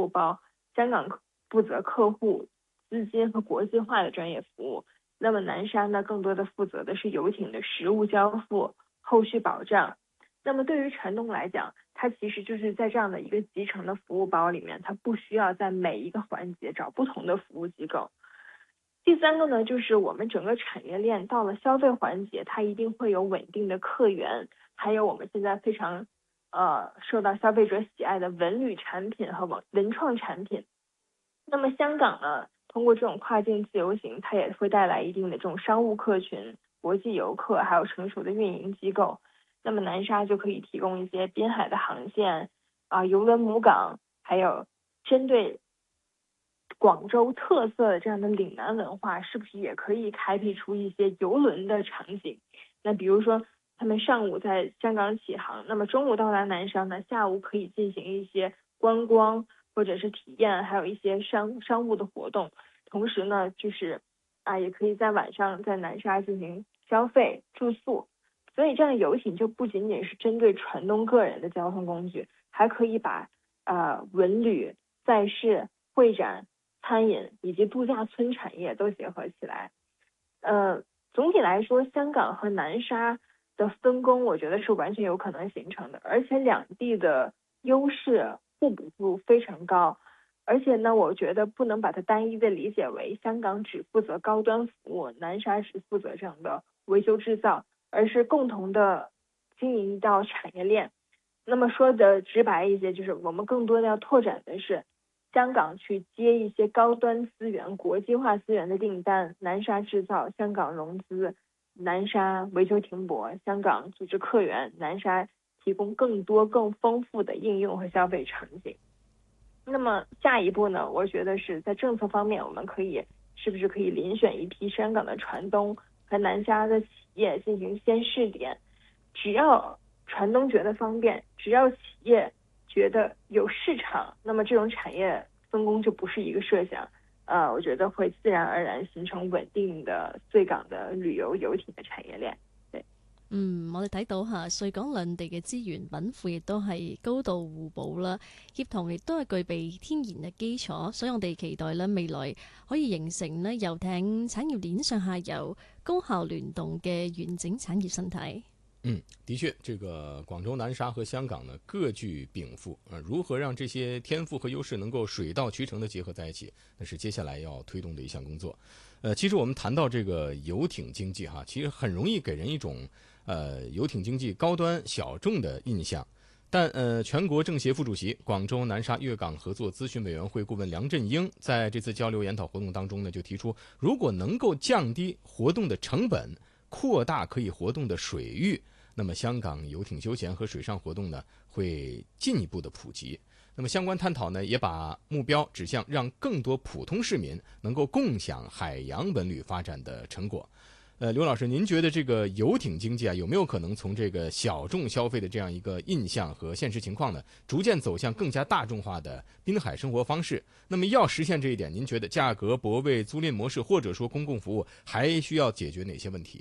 务包，香港负责客户、资金和国际化的专业服务。那么南沙呢，更多的负责的是游艇的实物交付、后续保障。那么对于船东来讲，它其实就是在这样的一个集成的服务包里面，它不需要在每一个环节找不同的服务机构。第三个呢，就是我们整个产业链到了消费环节，它一定会有稳定的客源，还有我们现在非常受到消费者喜爱的文旅产品和文创产品。那么香港呢，通过这种跨境自由行，它也会带来一定的这种商务客群、国际游客，还有成熟的运营机构。那么南沙就可以提供一些滨海的航线邮轮母港，还有针对广州特色的这样的岭南文化，是不是也可以开辟出一些邮轮的场景？那比如说他们上午在香港起航，那么中午到达南沙呢，下午可以进行一些观光或者是体验，还有一些商务的活动。同时呢，就是也可以在晚上在南沙进行消费住宿。所以这样的游艇就不仅仅是针对船东个人的交通工具，还可以把文旅、赛事、会展、餐饮以及度假村产业都结合起来。总体来说，香港和南沙的分工，我觉得是完全有可能形成的，而且两地的优势互补度非常高。而且呢，我觉得不能把它单一的理解为香港只负责高端服务，南沙只负责这样的维修制造，而是共同的经营一道产业链。那么说的直白一些，就是我们更多的要拓展的是香港去接一些高端资源、国际化资源的订单，南沙制造，香港融资，南沙维修停泊，香港组织客源，南沙提供更多更丰富的应用和消费场景。那么下一步呢，我觉得是在政策方面，我们是不是可以遴选一批香港的船东和南沙的企业进行先试点，只要船东觉得方便，只要企业觉得有市场，那么这种产业分工就不是一个设想，我觉得会自然而然形成穩定的穗港的旅遊遊艇嘅產業鏈。 我哋睇到嚇，穗港兩地嘅資源稟賦亦都係高度互補啦，協同亦都係具備天然嘅基礎，所以我哋期待咧未來可以形成咧遊艇產業鏈上下游高效聯動嘅完整產業生態。 的确，这个广州南沙和香港呢各具禀赋如何让这些天赋和优势能够水到渠成的结合在一起，那是接下来要推动的一项工作。其实我们谈到这个游艇经济其实很容易给人一种游艇经济高端小众的印象。但全国政协副主席、广州南沙粤港合作咨询委员会顾问梁振英在这次交流研讨活动当中呢，就提出，如果能够降低活动的成本，扩大可以活动的水域，那么香港游艇休闲和水上活动呢会进一步的普及。那么相关探讨呢，也把目标指向让更多普通市民能够共享海洋文旅发展的成果。刘老师，您觉得这个游艇经济有没有可能从这个小众消费的这样一个印象和现实情况呢，逐渐走向更加大众化的滨海生活方式？那么要实现这一点，您觉得价格泊位租赁模式或者说公共服务还需要解决哪些问题？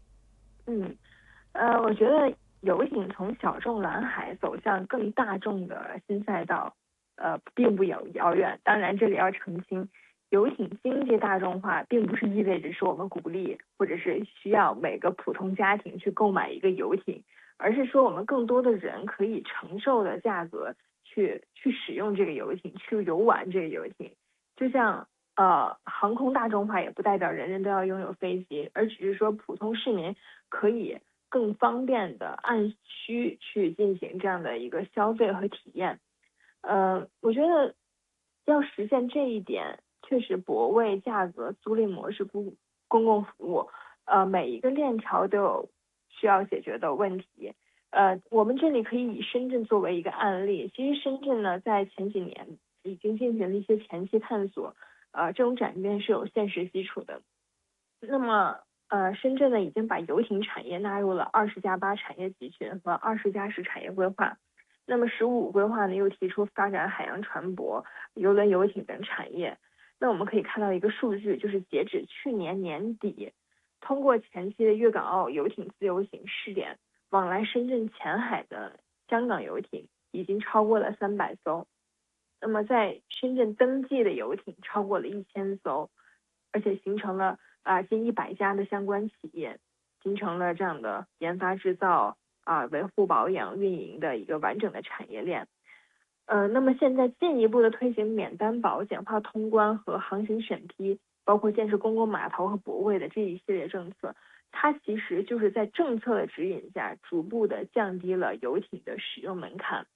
我觉得游艇从小众蓝海走向更大众的新赛道，并不遥远。当然，这里要澄清，游艇经济大众化并不是意味着是我们鼓励或者是需要每个普通家庭去购买一个游艇，而是说我们更多的人可以承受的价格去使用这个游艇，去游玩这个游艇。就像航空大众化也不代表人人都要拥有飞机，而只是说普通市民可以更方便的按需去进行这样的一个消费和体验。我觉得要实现这一点，确实泊位、价格、租赁模式、公共服务，每一个链条都有需要解决的问题。我们这里可以以深圳作为一个案例。其实深圳呢，在前几年已经进行了一些前期探索，这种转变是有现实基础的。那么深圳呢已经把游艇产业纳入了20+8产业集群和20+10产业规划。那么15规划呢又提出发展海洋船舶、邮轮游艇等产业。那我们可以看到一个数据，就是截止去年年底，通过前期的粤港澳游艇自由行试点，往来深圳前海的香港游艇已经超过了300艘。 那么在深圳登记的游艇超过了1000艘，而且形成了近100家的相关企业，形成了这样的研发制造维护保养运营的一个完整的产业链。那么现在进一步的推行免担保、简化通关和航行审批，包括建设公共码头和泊位的这一系列政策，它其实就是在政策的指引下，逐步的降低了游艇的使用门槛。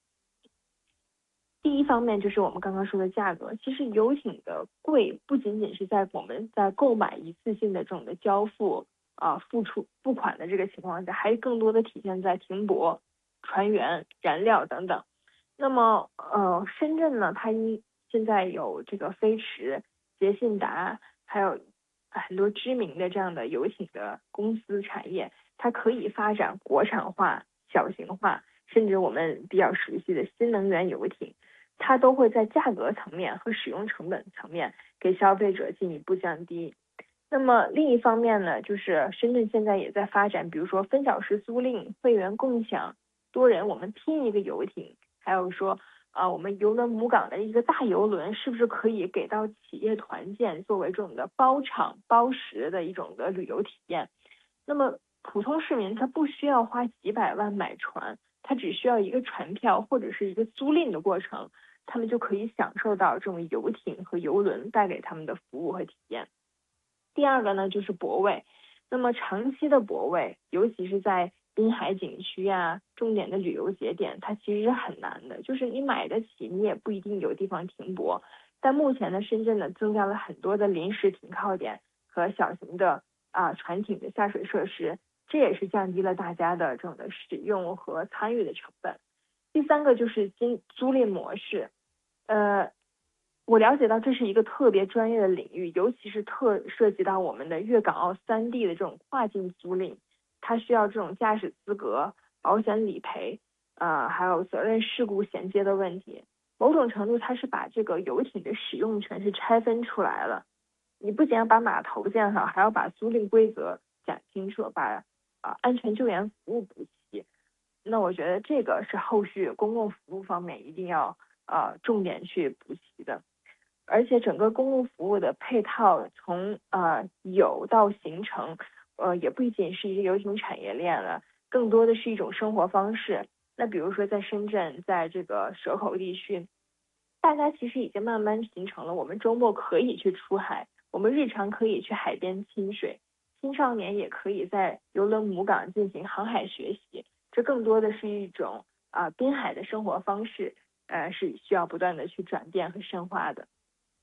第一方面就是我们刚刚说的价格，其实游艇的贵不仅仅是在我们在购买一次性的这种的交付付款的这个情况下，还更多的体现在停泊、船员、燃料等等。那么深圳呢，它现在有这个飞驰、捷信达，还有很多知名的这样的游艇的公司产业，它可以发展国产化、小型化，甚至我们比较熟悉的新能源游艇，它都会在价格层面和使用成本层面给消费者进一步降低。那么另一方面呢，就是深圳现在也在发展，比如说分小时租赁、会员共享、多人我们拼一个游艇，还有说我们邮轮母港的一个大邮轮是不是可以给到企业团建，作为这种的包场包食的一种的旅游体验。那么普通市民他不需要花几百万买船，他只需要一个船票或者是一个租赁的过程，他们就可以享受到这种游艇和邮轮带给他们的服务和体验。第二个呢，就是泊位。那么长期的泊位，尤其是在滨海景区重点的旅游节点，它其实是很难的，就是你买得起，你也不一定有地方停泊。但目前呢，深圳呢增加了很多的临时停靠点和小型的船艇的下水设施，这也是降低了大家的这种的使用和参与的成本。第三个就是租赁模式，我了解到这是一个特别专业的领域，尤其是涉及到我们的粤港澳3地的这种跨境租赁，它需要这种驾驶资格、保险理赔，还有责任事故衔接的问题。某种程度，它是把这个游艇的使用权是拆分出来了。你不仅要把码头建好，还要把租赁规则讲清楚，把安全救援服务补齐。那我觉得这个是后续公共服务方面一定要重点去补齐的。而且整个公共服务的配套从有到形成，也不仅是一个游艇产业链了，更多的是一种生活方式。那比如说在深圳，在这个蛇口地区，大家其实已经慢慢形成了，我们周末可以去出海，我们日常可以去海边亲水，青少年也可以在邮轮母港进行航海学习，这更多的是一种滨海的生活方式，是需要不断的去转变和深化的。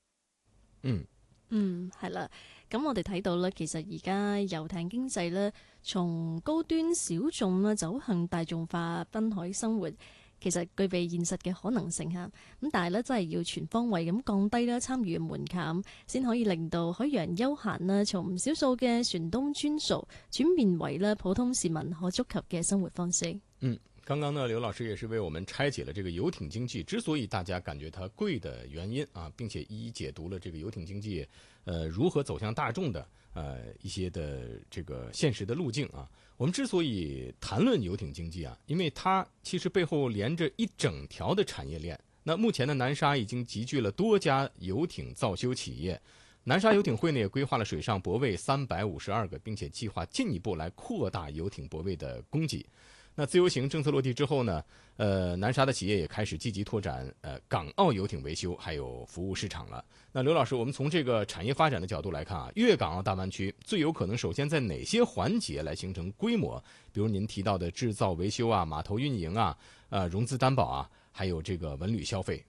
係啦，咁我哋睇到咧，其實而家遊艇經濟咧，從高端小眾啦走向大眾化濱海生活，其實具備現實嘅可能性嚇。咁但係咧，真係要全方位咁降低啦參與門檻，先可以令到海洋休閒啦，從少數嘅船東專屬轉變為咧普通市民可觸及嘅生活方式。 剛剛呢，劉老師也是為我們拆解了這個遊艇經濟之所以大家感覺它貴的原因並且一一解讀了這個遊艇經濟如何走向大眾的一些的這個現實的路徑我們之所以談論遊艇經濟因為它其實背後連着一整條的產業鏈。那目前的南沙已經集聚了多家遊艇造修企業，南沙遊艇會呢也規劃了水上泊位352個，並且計劃進一步來擴大遊艇泊位的供給。那自由行政策落地之後呢，南沙的企業也開始積極拓展港澳遊艇維修還有服務市場了。那劉老師，我們從這個產業發展的角度來看粵港澳大灣區最有可能首先在哪些環節來形成規模？比如您提到的製造維修碼頭運營融資擔保還有這個文旅消費。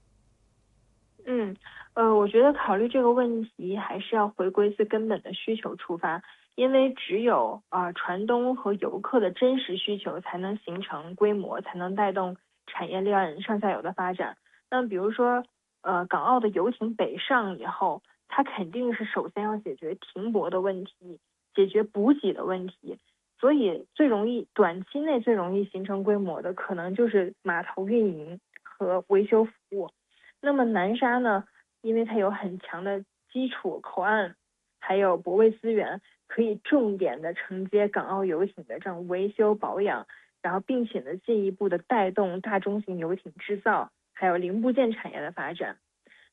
我覺得考慮這個問題還是要回歸最根本的需求出發。因為只有船東和遊客的真實需求才能形成規模，才能帶動產業鏈上下游的發展。那比如說港澳的遊艇北上以後，它肯定是首先要解決停泊的問題，解決補給的問題。所以短期內最容易形成規模的，可能就是碼頭運營和維修服務。那麼南沙呢，因為它有很強的基礎口岸，還有泊位資源，可以重點的承接港澳遊艇的這種維修保養，然後並且呢進一步的帶動大中型遊艇製造， 还有零部件产业的发展。